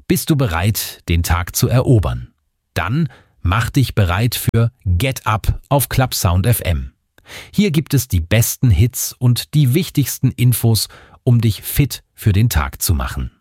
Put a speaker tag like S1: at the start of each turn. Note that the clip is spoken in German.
S1: Bist du bereit, den Tag zu erobern? Dann mach dich bereit für Get Up auf Clubsound FM. Hier gibt es die besten Hits und die wichtigsten Infos, um dich fit für den Tag zu machen.